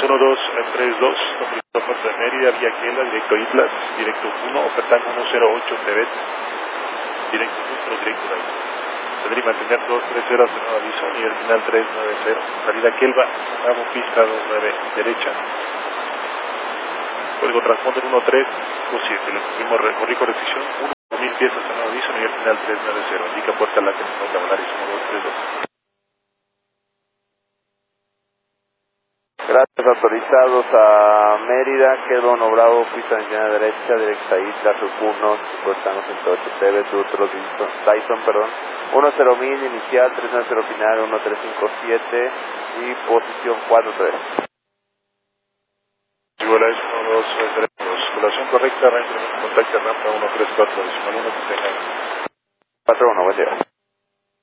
1232, Puerto de Mérida, vía Quela, directo Islas, directo 1, ofertando 108 Tebet, directo Neutro, directo de ahí. Tendría que mantener 230 hasta nuevo aviso, nivel final 390, salida Kelva, Bravo, pista 29, derecha. Código transponder 1357, le pusimos recorrido corrección 1.000 pies hasta nuevo aviso, nivel final 390, indica puerta láser, Volaris 1232. Gracias, autorizados a Mérida, quedó Bravo, pista de inclinación derecha, directa Isla, Surcunos, Puertano 108 TV, Tyson, 10.000 inicial, 390 final, 1357 y posición 43. Volaris 1232, población correcta, contacta rampa 134, decimal 1 que tenga. 41, buen día.